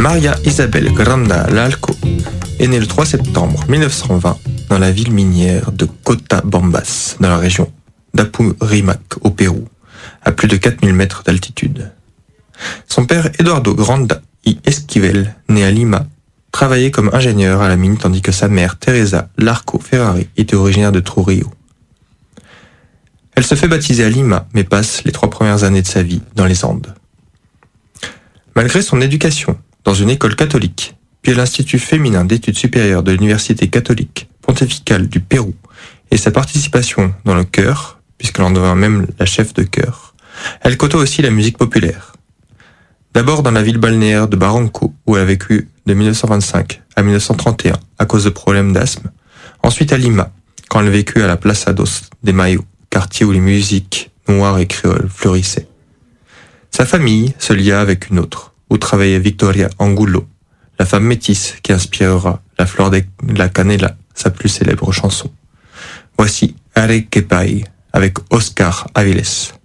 Maria Isabel Granda Lalco est née le 3 septembre 1920 dans la ville minière de Cotabambas, dans la région d'Apurímac, au Pérou, à plus de 4000 mètres d'altitude. Son père, Eduardo Granda y Esquivel, né à Lima, travaillait comme ingénieur à la mine tandis que sa mère, Teresa Larco Ferrari, était originaire de Trujillo. Elle se fait baptiser à Lima, mais passe les 3 premières années de sa vie dans les Andes. Malgré son éducation dans une école catholique, puis à l'Institut féminin d'études supérieures de l'Université catholique pontificale du Pérou, et sa participation dans le chœur, puisqu'elle en devint même la chef de chœur, elle côtoie aussi la musique populaire. D'abord dans la ville balnéaire de Barranco, où elle a vécu de 1925 à 1931 à cause de problèmes d'asthme. Ensuite à Lima, quand elle vécut à la Plaza dos de Mayo, quartier où les musiques noires et créoles fleurissaient. Sa famille se lia avec une autre, où travaillait Victoria Angulo, la femme métisse qui inspirera La Flor de la Canela, sa plus célèbre chanson. Voici Arequipai avec Oscar Avilés.